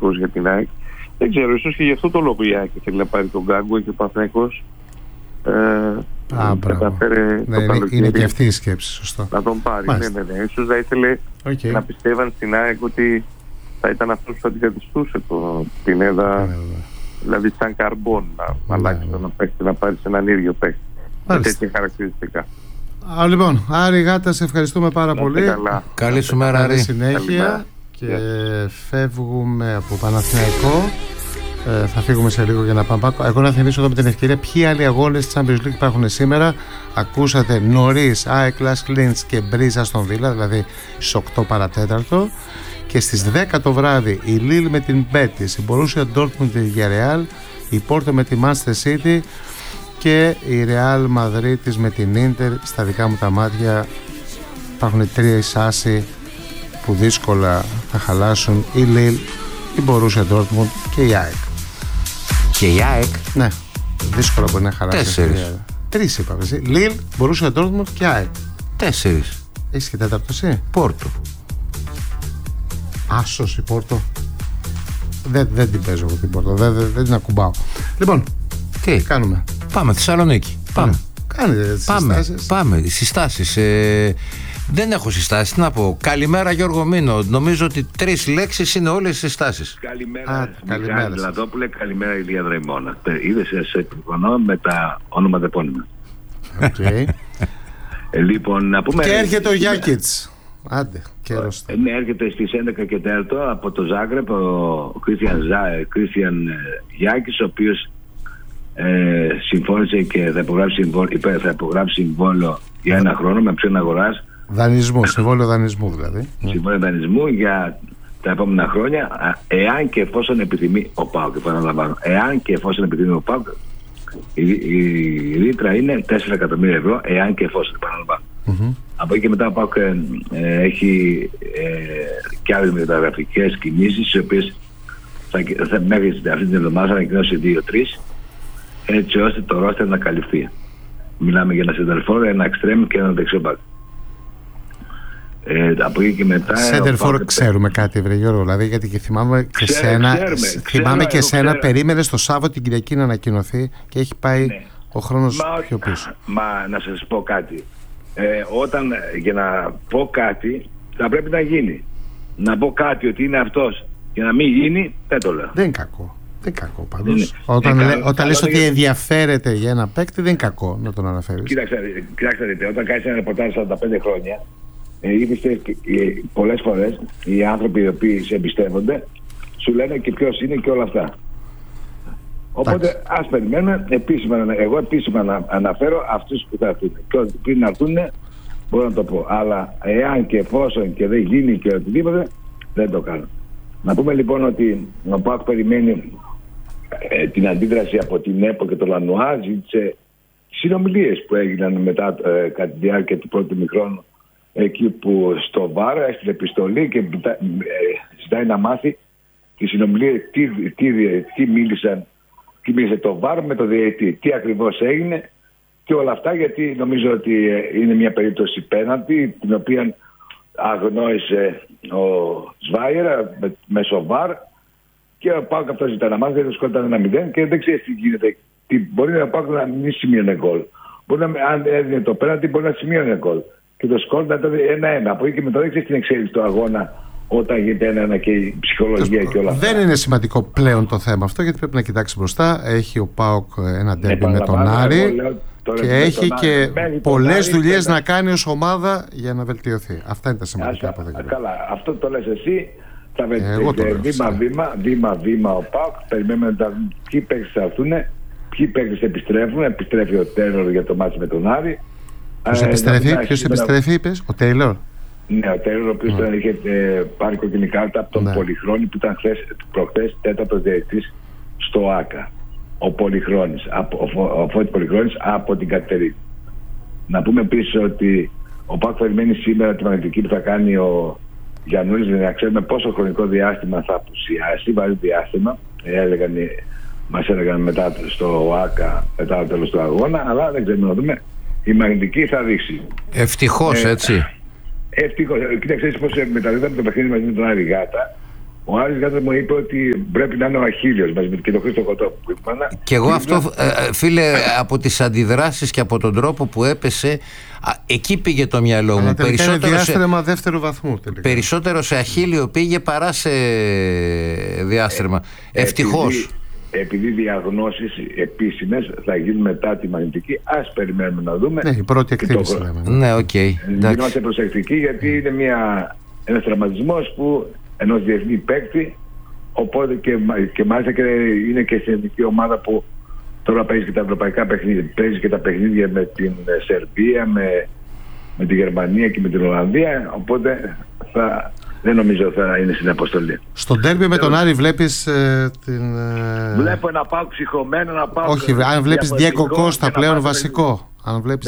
Παναθηναϊκός για την ΑΕΚ. Δεν ξέρω, ίσως και γι' αυτό το λόγο η ΑΕΚ θέλει να πάρει τον Γκάγκο και ο Παναθηναϊκός είναι και αυτή η σκέψη, σωστό. Να τον πάρει. Ναι. Ίσως θα ήθελε να πιστεύαν στην ΑΕΚ ότι θα ήταν αυτός που θα αντικαθιστούσε το Πινέδα, δηλαδή σαν καρμπόν να αλλάξει τον παίκτη, να πάρει έναν ίδιο παίκτη με τέτοια χαρακτηριστικά. Λοιπόν, Άρη Γάτα, σε ευχαριστούμε πάρα πολύ. Καλή σου μέρα, Άρη. Συνέχεια. Και φεύγουμε από Παναθηναϊκό. Θα φύγουμε σε λίγο για να πάμε. Εγώ να θυμίσω εδώ με την ευκαιρία ποιοι άλλοι αγώνες της Champions League υπάρχουν σήμερα. Ακούσατε νωρίς ΑΕΚ Λας Linz και Μπρίζα στον Βίλα, δηλαδή στις 8 παρατέταρτο. Και στις 10 το βράδυ η Lille με την Betis, η Borussia Dortmund με τη Villarreal, η Porto με τη Manchester City και η Real Madrid με την Inter. Στα δικά μου τα μάτια υπάρχουν τρεις άσοι που δύσκολα θα χαλάσουν: η Lille, η Borussia Dortmund και η ΑΕΚ. Και η ΑΕΚ? Ναι, δύσκολα μπορεί να χαλάσει. Τρεις είπαμε εσύ: Lille, Borussia Dortmund και ΑΕΚ. 4. Έχεις και τέταρτο εσύ? Πόρτο. Άσος η Πόρτο. Δεν την παίζω εγώ την Πόρτο. Δεν την ακουμπάω. Λοιπόν, τι κάνουμε? Πάμε Θεσσαλονίκη. Πάμε. Κάνετε τις συστάσεις. Πάμε. Συστάσεις. Δεν έχω συστάσεις. Τι να πω? Καλημέρα Γιώργο Μήνο. Νομίζω ότι 3 λέξεις είναι όλες οι συστάσεις. Καλημέρα Λαδόπουλε. Καλημέρα Ηλία Δραϊμόνα. Είδες, σε εκπληκτωνώ με τα όνομα επώνυμα. Λοιπόν, να πούμε. Και έρχεται ο Γιάκιτς. Άντε, καιρός. Ναι, έρχεται στις 11 και 4 από το Ζάγκρεπ ο Κρίστιαν Γιάκης, ο οποίος συμφώνησε και θα υπογράψει συμβόλαιο για 1 χρόνο με option αγοράς. Δανεισμού, συμβόλαιο δανεισμού δηλαδή. Συμβόλαιο δανεισμού για τα επόμενα χρόνια, εάν και εφόσον επιθυμεί ο ΠΑΟΚ. Επαναλαμβάνω, εάν και εφόσον επιθυμεί ο ΠΑΟΚ, η ρήτρα είναι 4 εκατομμύρια ευρώ, εάν και εφόσον, επαναλαμβάνω. Από εκεί και μετά ο ΠΑΟΚ έχει και άλλες μεταγραφικές κινήσεις, οι οποίες μέχρι αυτή την εβδομάδα θα ανακοινώσει 2-3, έτσι ώστε το ρόστερ να καλυφθεί. Μιλάμε για ένα σεντερφόρ, ένα εξτρέμ και ένα δεξιόμπακ. Από εκεί και μετά. Σέντερφορ ξέρουμε κάτι, βρε Γιώργο, δηλαδή, γιατί και θυμάμαι και σένα περίμενες το Σάββατο την Κυριακή να ανακοινωθεί και έχει πάει ο χρόνος πιο πίσω. Μα να σας πω κάτι. Όταν για να πω κάτι θα πρέπει να γίνει. Να πω κάτι ότι είναι αυτός και να μην γίνει, δεν το λέω. Δεν είναι κακό. Δεν είναι κακό πάντως. Όταν λες ότι ενδιαφέρεται για ένα παίκτη, δεν είναι κακό να τον αναφέρεις. Κοιτάξτε, όταν κάνεις ένα ρεπορτάζ 45 χρόνια, είδες πολλές φορές οι άνθρωποι οι οποίοι σε εμπιστεύονται σου λένε και ποιος είναι και όλα αυτά. Οπότε ας περιμένουμε. Εγώ επίσημα να αναφέρω αυτούς που θα έρθουν. Και πριν να έρθουν μπορώ να το πω. Αλλά εάν και εφόσον και δεν γίνει και οτιδήποτε, δεν το κάνω. Να πούμε λοιπόν ότι ο ΠΑΟΚ περιμένει την αντίδραση από την ΕΠΟ και το Λανουά. Ζήτησε συνομιλίες που έγιναν μετά κατά τη διάρκεια του πρώτου ημιχρόνου, εκεί που στο ΒΑΡ έστειλε επιστολή και ζητάει να μάθει τις συνομιλίες, τι μίλησε το ΒΑΡ με το διαιτητή, τι ακριβώς έγινε και όλα αυτά, γιατί νομίζω ότι είναι μια περίπτωση πέναντι την οποία αγνόησε ο Σβάιερα μέσω ΒΑΡ και ο ΠΑΟΚ αυτό ζητά να μάθει, δεν σκότωνε 1-0 και δεν ξέρει τι γίνεται. Μπορεί να ΠΑΟΚ να μην σημείωνε γκολ. Αν έδινε το πέναντι μπορεί να σημείωνε γκολ. Και το σκορ να ήταν 1-1. Από εκεί και μετά δεν ξέρει την εξέλιξη του αγώνα όταν γίνεται 1-1 και η ψυχολογία και όλα αυτά. Δεν είναι σημαντικό πλέον το θέμα αυτό, γιατί πρέπει να κοιτάξει μπροστά. Έχει ο ΠΑΟΚ ένα ντέρμπι με τον Άρη και έχει και πολλές δουλειές να κάνει ως ομάδα για να βελτιωθεί. Αυτά είναι τα σημαντικά από εδώ. Καλά, αυτό το λες εσύ. Θα βελτιωθεί βήμα-βήμα ο ΠΑΟΚ. Περιμένουμε ποιοι παίκτες θα έρθουν, ποιοι παίκτες επιστρέφουν. Επιστρέφει ο Τέιλορ για το μάτι με τον Άρη. Ποιος επιστρέφει, είπες, ο Τέιλορ? Ναι, ο Τέιλορ, ο οποίος είχε πάρει κόκκινη κάρτα από τον Πολυχρόνη που ήταν προχθές τέταρτος διαιτητής στο ΆΚΑ. Ο Πολυχρόνης, ο Φώτης Πολυχρόνης από την Κατερίνη. Να πούμε επίσης ότι ο ΠΑΟΚ περιμένει σήμερα τη μαγνητική που θα κάνει ο Γιαννούλης, για να ξέρουμε πόσο χρονικό διάστημα θα απουσιάσει, βαρύ διάστημα. Μας έλεγαν μετά στο ΆΚΑ, μετά το τέλος του αγώνα, αλλά δεν ξέρουμε να δούμε. Η μαγνητική θα δείξει. Ευτυχώς, έτσι. Ευτυχώς. Κοίταξε πώς μεταδίδαμε το παιχνίδι μαζί με τον Άρη Γάτα. Ο Άρης Γάτας μου είπε ότι πρέπει να είναι ο Αχίλιος μαζί με τον Χρήστο Κοτόπου που είπαν. Και εγώ αυτό, φίλε, από τις αντιδράσεις και από τον τρόπο που έπεσε, εκεί πήγε το μυαλό μου. Περισσότερο διάστρεμα δεύτερου βαθμού τελικά. Περισσότερο σε Αχίλιο πήγε παρά σε διάστρεμα. Ευτυχώς. Επειδή διαγνώσεις επίσημες θα γίνουν μετά τη μαγνητική, ας περιμένουμε να δούμε. Ναι, η πρώτη εκτίμηση λέμε. Ναι, οκ. Γινόμαστε προσεκτικοί, γιατί είναι ένας τραυματισμός που ενός διεθνή παίκτη, οπότε και μάλιστα και είναι και σε εθνική ομάδα που τώρα παίζει και τα ευρωπαϊκά παιχνίδια. Παίζει και τα παιχνίδια με την Σερβία, με τη Γερμανία και με την Ολλανδία, οπότε δεν νομίζω θα είναι στην αποστολή. Στο ντέρμπι με τον Άρη βλέπεις Βλέπω ένα ΠΑΟΚ ψυχωμένο, ένα ΠΑΟΚ... Όχι, αν βλέπεις Διέγκο Κώστα πλέον βασικό. Αν βλέπεις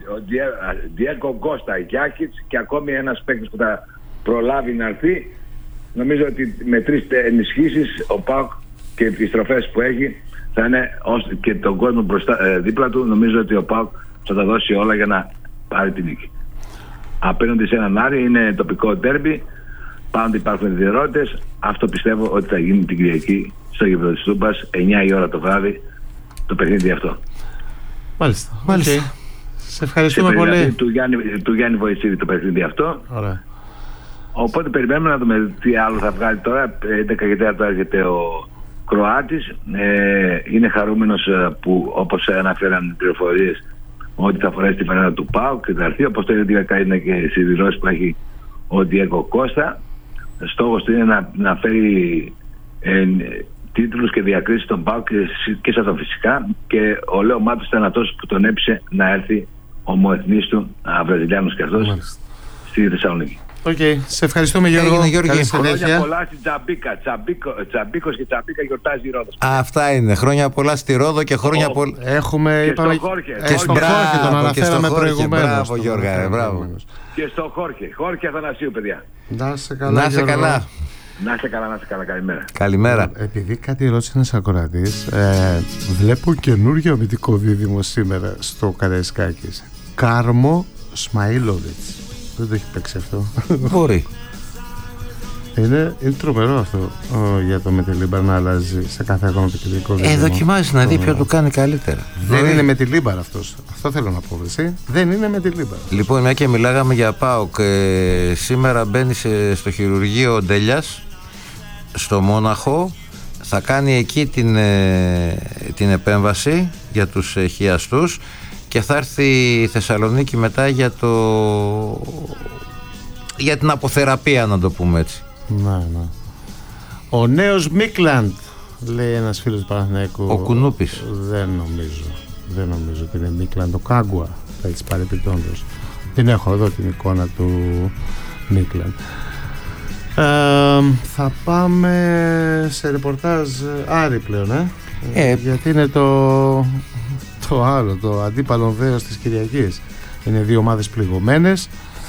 Διέγκο Κώστα, Γιάκιτς και ακόμη ένας παίκτης που θα προλάβει να έρθει. Νομίζω ότι με 3 ενισχύσεις ο ΠΑΟΚ και τις στροφές που έχει θα είναι, και τον κόσμο δίπλα του, νομίζω ότι ο ΠΑΟΚ θα τα δώσει όλα για να πάρει την νίκη. Απέναντι σε έναν Άρη, είναι τοπικό ντέρμπι, πάντα υπάρχουν ιδιαιτερότητες. Αυτό πιστεύω ότι θα γίνει την Κυριακή στο γήπεδο της Τούμπας, 9 η ώρα το βράδυ, το παιχνίδι αυτό. Μάλιστα. Okay. Σε ευχαριστούμε πολύ. Του Γιάννη Βοητσίδη το παιχνίδι αυτό. Ωραία. Οπότε περιμένουμε να δούμε τι άλλο θα βγάλει τώρα. 11 και 4 έρχεται ο Κροάτης. Είναι χαρούμενος που, όπως αναφέραν οι πληροφορίες, ότι θα φορέσει τη φανέλα του ΠΑΟΚ και θα έρθει. Όπως το ίδιο είναι και οι δηλώσεις που έχει ο Διέγκο Κώστα. Στόχος του είναι να φέρει τίτλους και διακρίσεις στον ΠΑΟΚ και σε αυτό φυσικά. Και ο Λέο Μάτος ήταν αυτός που τον έπεισε να έρθει ομοεθνής του, Βραζιλιάνος και αυτός, στη Θεσσαλονίκη. Σε ευχαριστούμε Γιώργο. Χρόνια πολλά στην Τζαμπίκα. Τζαμπίκος και Τζαμπίκα γιορτάζει η Ρόδος. Αυτά είναι. Χρόνια πολλά στη Ρόδο και χρόνια πολλά. Έχουμε, είπαμε, και στο Χόρχε τον αναφέραμε προηγουμένως. Μπράβο Γιώργα, μπράβο. Και στο Χόρχε Αθανασίου, παιδιά. Να είσαι καλά. Να είσαι καλά. Να είστε καλά, καλημέρα. Καλημέρα. Επειδή κάτι ρώτησε ένας ακροατής, βλέπω καινούργιο αμυντικό δίδυμο σήμερα στο Καραϊσκάκης. Κάρμο Σμαΐλοβιτς. Δεν το έχει παίξει αυτό. Μπορεί. Είναι τρομερό αυτό για το Μετελίμπαρ να αλλάζει σε κάθε ακόμα επικοινωνικό δίδυμο. Δοκιμάζει να δει ποιο του κάνει καλύτερα. Δεν είναι Μετελίμπαρ αυτός. Αυτό θέλω να πω, εσύ. Δεν είναι Μετελίμπαρ. Λοιπόν, μια και μιλάγαμε για ΠΑΟΚ, σήμερα μπαίνει στο χειρουργείο ο Ντέλιας στο Μόναχο. Θα κάνει εκεί την επέμβαση για τους χιαστούς και θα έρθει η Θεσσαλονίκη μετά για την αποθεραπεία, να το πούμε έτσι. Ναι. Ο νέος Μίκλαντ, λέει ένας φίλος του Παναθηναϊκού. Ο Κουνούπης. Δεν νομίζω ότι είναι Μίκλαντ. Ο Κάγκουα, έτσι παρεπιπτόντως. Δεν έχω εδώ την εικόνα του Μίκλαντ. Θα πάμε σε ρεπορτάζ Άρη πλέον, γιατί είναι το άλλο, το αντίπαλο δέος της Κυριακής. Είναι 2 ομάδες πληγωμένες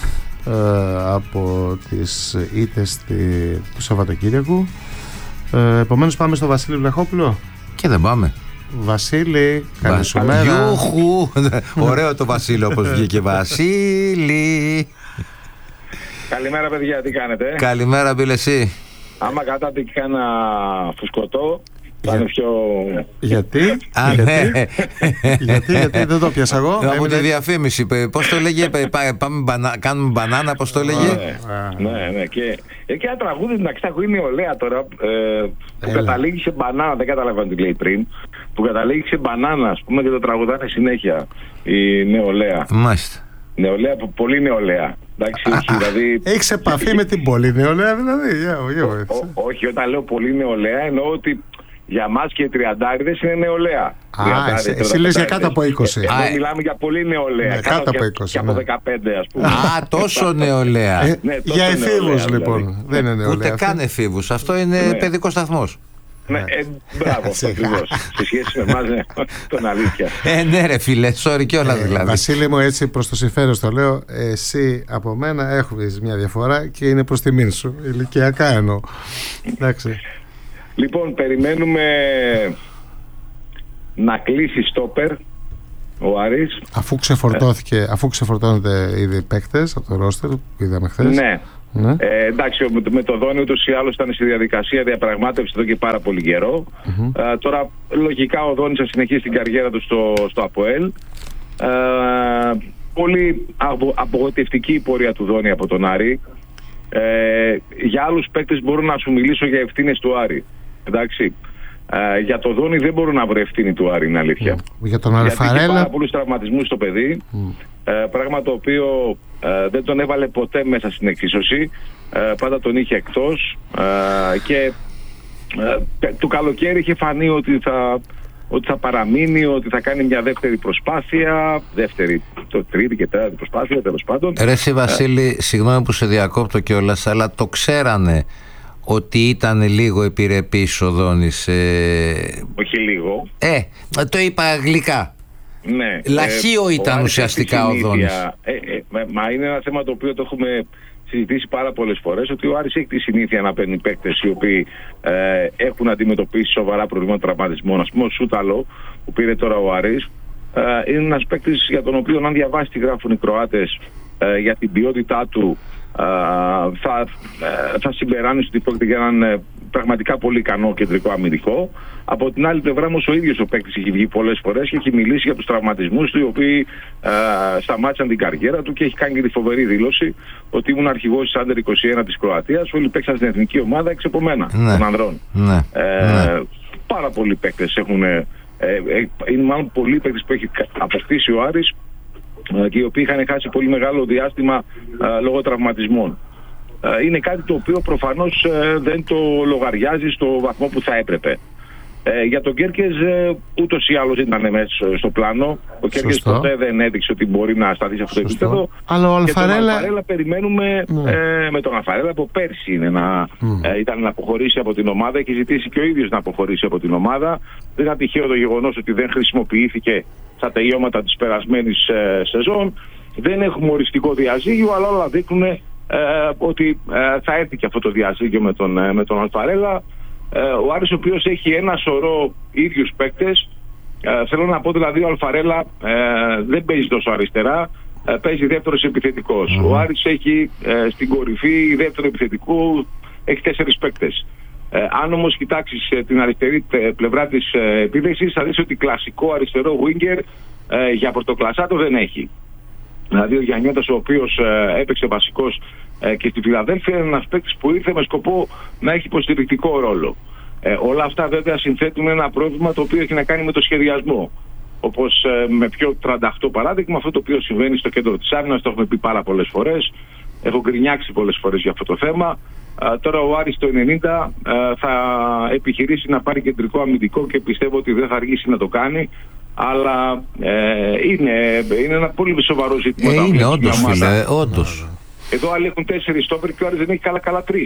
από τις ήττες του Σαββατοκύριακου. Επομένως πάμε στο Βασίλη Βλαχόπουλο. Και δεν πάμε. Βασίλη, καλή σου μέρα. Ωραίο το Βασίλη όπως βγήκε. Βασίλη. Καλημέρα παιδιά, τι κάνετε? Καλημέρα Μπίλ, εσύ? Άμα κάτατε και κάνα φουσκωτό, θα είναι πιο... Γιατί? Γιατί δεν το πιάσα εγώ. Από τη διαφήμιση, πώς το λέγε, κάνουμε μπανάνα, πώς το λέγε? Ναι, και ένα τραγούδι, εντάξει, η νεολαία τώρα, που καταλήγει σε μπανάνα, δεν καταλαβαίνω τι λέει πριν, που καταλήγει σε μπανάνα, ας πούμε, και το τραγουδάνε συνέχεια η νεολαία. Μάλιστα. Νεολαία, πολύ νεολαία. Δηλαδή... Έχεις επαφή με την πολύ νεολαία, δηλαδή? Όχι, όταν λέω πολύ νεολαία εννοώ ότι για μας και οι τριαντάριδες είναι νεολαία. Εσύ λες για κάτω από 20. Μιλάμε για πολύ νεολαία. Κάτω από 20. Και από 15, ας πούμε. Τόσο νεολαία. Για εφήβους λοιπόν. Δεν είναι νεολαία. Ούτε καν εφήβους. Αυτό είναι παιδικός σταθμός. Ναι, μπράβο, ακριβώς. Σε σχέση με εμάς, τον αλήθεια. Ναι ρε φίλε, sorry κιόλας δηλαδή. Βασίλη μου, έτσι προς το συμφέρον το λέω, εσύ από μένα έχεις μια διαφορά και είναι προς τιμήν σου. Ηλικιακά εννοώ. Εντάξει. Λοιπόν, περιμένουμε να κλείσει στόπερ ο Άρης. Αφού ξεφορτώνεται ήδη παίκτες από το ρόστερ που είδαμε χθες. Ναι. Ναι. Εντάξει, με το Δόνι ούτως ή άλλως ήταν στη διαδικασία διαπραγμάτευση εδώ και πάρα πολύ καιρό. Τώρα λογικά ο Δόνης θα συνεχίσει την καριέρα του στο ΑΠΟΕΛ. Πολύ απογοητευτική η πορεία του Δόνη από τον Άρη. Για άλλους παίκτες μπορώ να σου μιλήσω για ευθύνες του Άρη. Εντάξει. Για το Δόνη δεν μπορώ να βρω ευθύνη του Άρη, είναι αλήθεια. Για τον Αλφαρέλα. Γιατί είχε πάρα πολλούς τραυματισμούς στο παιδί. Πράγμα το οποίο δεν τον έβαλε ποτέ μέσα στην εξίσωση. Πάντα τον είχε εκτός. Και του καλοκαίρι είχε φανεί ότι θα παραμείνει, ότι θα κάνει μια δεύτερη προσπάθεια. Τρίτη και τέταρτη προσπάθεια, τέλος πάντων. Ρε εσύ Βασίλη, συγγνώμη που σε διακόπτω κιόλας, αλλά το ξέρανε ότι ήταν λίγο επιρρεπής ο Δόνης. Όχι λίγο. Το είπα γλυκά. Ναι. Λαχείο ήταν ουσιαστικά ο Δόνης. Μα είναι ένα θέμα το οποίο το έχουμε συζητήσει πάρα πολλές φορές, ότι ο Άρης έχει τη συνήθεια να παίρνει παίκτες οι οποίοι έχουν αντιμετωπίσει σοβαρά προβλήματα τραυματισμών. Ας πούμε ο Σούταλο που πήρε τώρα ο Άρης είναι ένας παίκτης για τον οποίο, αν διαβάσει τι γράφουν οι Κροάτες για την ποιότητά του, θα συμπεράνει ότι πρόκειται για έναν πραγματικά πολύ ικανό κεντρικό αμυντικό. Από την άλλη πλευρά όμως ο ίδιος ο παίκτης έχει βγει πολλές φορές και έχει μιλήσει για τους τραυματισμούς του, οι οποίοι σταμάτησαν την καριέρα του, και έχει κάνει και τη φοβερή δήλωση ότι ήμουν αρχηγός της Άντερ 21 της Κροατίας, όλοι παίξαν στην εθνική ομάδα έξω από μένα, των ανδρών. Πάρα πολλοί παίκτες έχουν, είναι μάλλον πολλοί παίκτες που έχει αποκτήσει ο Άρης και οι οποίοι είχαν χάσει πολύ μεγάλο διάστημα λόγω τραυματισμών. Είναι κάτι το οποίο προφανώς δεν το λογαριάζει στο βαθμό που θα έπρεπε. Για τον Κέρκες ούτως ή άλλως ήταν μέσα στο πλάνο. Ο Κέρκες ποτέ δεν έδειξε ότι μπορεί να σταθεί σε αυτό το επίπεδο. Αλλά ο Αλφαρέλα περιμένουμε με τον Αλφαρέλα από πέρσι ήταν να αποχωρήσει από την ομάδα. Έχει ζητήσει και ο ίδιος να αποχωρήσει από την ομάδα. Δεν ήταν τυχαίο το γεγονός ότι δεν χρησιμοποιήθηκε στα τελειώματα της περασμένης σεζόν. Δεν έχουμε οριστικό διαζύγιο, αλλά όλα δείχνουν ότι θα έρθει και αυτό το διαζύγιο με τον Αλφαρέλα. Ο Άρης, ο οποίος έχει ένα σωρό ίδιους παίκτες, θέλω να πω δηλαδή ο Αλφαρέλα δεν παίζει τόσο αριστερά, παίζει δεύτερος επιθετικός. Ο Άρης έχει στην κορυφή δεύτερο επιθετικού, έχει 4 παίκτες. Αν όμως κοιτάξεις την αριστερή πλευρά της επίθεσης, θα δεις ότι κλασικό αριστερό winger για πρωτοκλασσάτο δεν έχει. Δηλαδή ο Γιαννιώτας, ο οποίος έπαιξε βασικός και στη Φιλαδέλφια, είναι ένας παίκτης που ήρθε με σκοπό να έχει υποστηρικτικό ρόλο. Όλα αυτά βέβαια συνθέτουν ένα πρόβλημα το οποίο έχει να κάνει με το σχεδιασμό. Όπως με πιο 38 παράδειγμα, αυτό το οποίο συμβαίνει στο κέντρο της άμυνας, το έχουμε πει πάρα πολλές φορές. Έχω γκρινιάξει πολλές φορές για αυτό το θέμα. Τώρα ο Άρης το 90 θα επιχειρήσει να πάρει κεντρικό αμυντικό και πιστεύω ότι δεν θα αργήσει να το κάνει. Αλλά είναι ένα πολύ σοβαρό ζήτημα. Είναι όντως, φίλε, όντως. Εδώ άλλοι έχουν 4 στόπερ και ο Άρης δεν έχει καλά 3.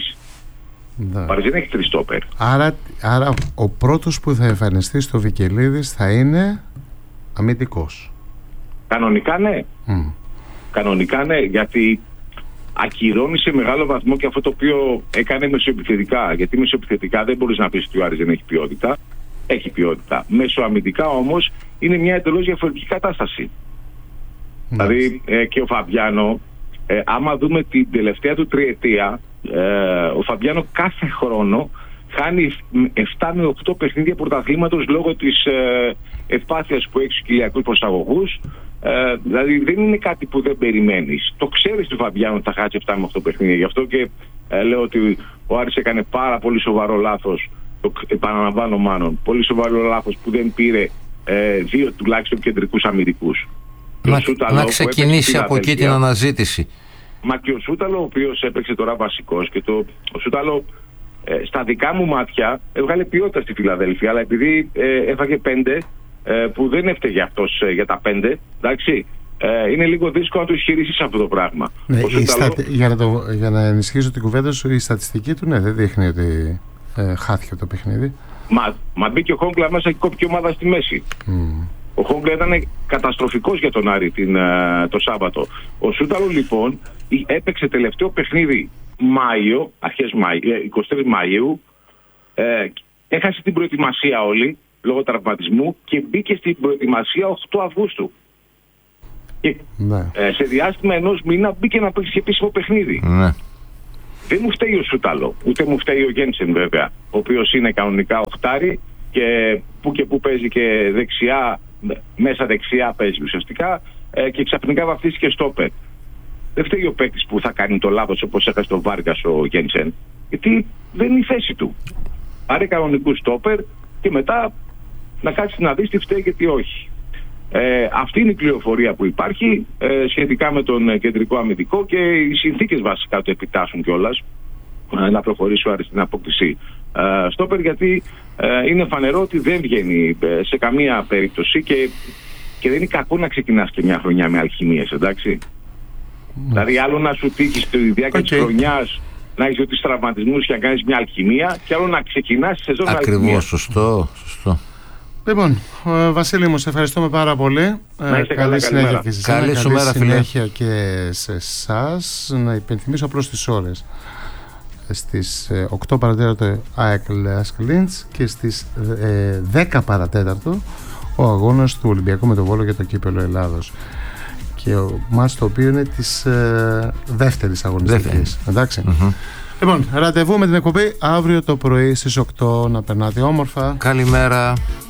Ο Άρης δεν έχει 3 στόπερ. Άρα ο πρώτος που θα εμφανιστεί στο Βικελίδης θα είναι αμυντικός. Κανονικά ναι. Κανονικά ναι, γιατί ακυρώνει σε μεγάλο βαθμό και αυτό το οποίο έκανε μεσοεπιθετικά. Γιατί μεσοεπιθετικά δεν μπορείς να πεις ότι ο Άρης δεν έχει ποιότητα. Έχει ποιότητα. Μεσοαμυντικά όμως είναι μια εντελώς διαφορετική κατάσταση. Δηλαδή και ο Φαμπιάνο, άμα δούμε την τελευταία του τριετία, ο Φαμπιάνο κάθε χρόνο χάνει 7 με 8 παιχνίδια πρωταθλήματος λόγω της ευπάθειας που έχει στους κοιλιακούς προσαγωγούς. Δηλαδή δεν είναι κάτι που δεν περιμένεις. Το ξέρεις του Φαμπιάνο ότι θα χάσει 7 με 8 παιχνίδια. Γι' αυτό και λέω ότι ο Άρης έκανε πάρα πολύ σοβαρό λάθος. Το επαναλαμβάνω μάλλον. Πολύ σοβαρό λάθος που δεν πήρε 2 τουλάχιστον κεντρικούς αμυντικούς. Να ξεκινήσει από εκεί την αναζήτηση. Μα και ο Σούταλο, ο οποίος έπαιξε τώρα βασικός, και ο Σούταλο στα δικά μου μάτια έβγαλε ποιότητα στη Φιλαδέλφια, αλλά επειδή έφαγε 5 που δεν έφταιγε αυτός για τα 5, εντάξει, είναι λίγο δύσκολο να το ισχυρίσεις αυτό το πράγμα. Ναι, για να ενισχύσω την κουβέντα σου, η στατιστική του δεν δείχνει ότι χάθηκε το παιχνίδι. Μα μπήκε ο Χόγκλα μέσα και κόπηκε ομάδα στη μέση. Ο Χόγκλα ήταν καταστροφικός για τον Άρη το Σάββατο. Ο Σούταλο λοιπόν έπαιξε τελευταίο παιχνίδι Μάιο, αρχές Μάιο, 23 Μαΐου, έχασε την προετοιμασία όλη λόγω τραυματισμού και μπήκε στην προετοιμασία 8 Αυγούστου. Και σε διάστημα ενός μήνα μπήκε να παίξει επίσημο παιχνίδι. Δεν μου φταίει ο Σούταλο, ούτε μου φταίει ο Γένσεν βέβαια, ο οποίος είναι κανονικά οχτάρι και που παίζει και δεξιά, μέσα δεξιά παίζει ουσιαστικά και ξαφνικά βαφτίστηκε στόπερ. Δεν φταίει ο παίκτης που θα κάνει το λάθος όπως έχασε τον Βάργας ο Γένσεν, γιατί δεν είναι η θέση του. Πάρε κανονικού στόπερ και μετά να κάτσεις να δεις τι φταίει και τι όχι. Αυτή είναι η πληροφορία που υπάρχει σχετικά με τον κεντρικό αμυντικό και οι συνθήκες βασικά το επιτάσσουν κιόλας να προχωρήσει ο Άρης στην απόκτηση στόπερ, γιατί είναι φανερό ότι δεν βγαίνει σε καμία περίπτωση και δεν είναι κακό να ξεκινάς και μια χρονιά με αλχημίες, εντάξει. Δηλαδή άλλο να σου τύχει στη διάρκεια της χρονιάς να έχεις ότι τραυματισμούς και να κάνεις μια αλχημία, και άλλο να ξεκινάς τη σεζόν με αλχημία. Ακριβώς, σωστό. Λοιπόν, Βασίλη μου, σε ευχαριστούμε πάρα πολύ. Καλή συνέχεια και σε εσένα. Καλή συνέχεια και σε εσάς. Να υπενθυμίσω απλώς τις ώρες. Στις 8 παρατέταρτο ΑΕΚ Λεάσκ Λίντς και στις 10 παρατέταρτο ο αγώνας του Ολυμπιακού με το Βόλο για το Κύπελλο Ελλάδος. Και ο μάτς το οποίο είναι της δεύτερης αγωνιστικής. Εντάξει. Λοιπόν, ραντεβού με την εκπομπή αύριο το πρωί στις 8. Να περνάτε όμορφα. Καλημέρα.